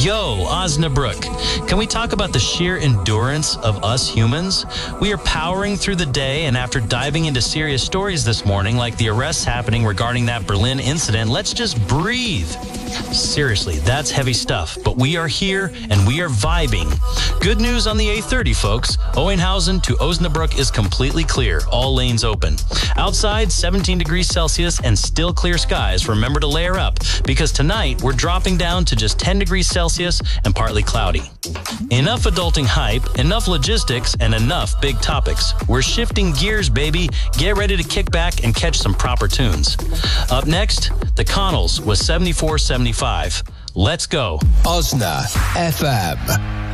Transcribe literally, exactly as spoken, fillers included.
Yo, Osnabrück. Can we talk about the sheer endurance of us humans? We are powering through the day, and after diving into serious stories this morning, like the arrests happening regarding that Berlin incident, let's just breathe. Seriously, that's heavy stuff, but we are here and we are vibing. Good news on the A thirty, folks. Oenhausen to Osnabrück is completely clear, all lanes open. Outside, seventeen degrees Celsius and still clear skies. Remember to layer up, because tonight we're dropping down to just ten degrees Celsius and partly cloudy. Enough adulting hype, enough logistics, and enough big topics. We're shifting gears, baby. Get ready to kick back and catch some proper tunes. Up next, the Connells with seventy-four seventy-five. Let's go. Osna F M.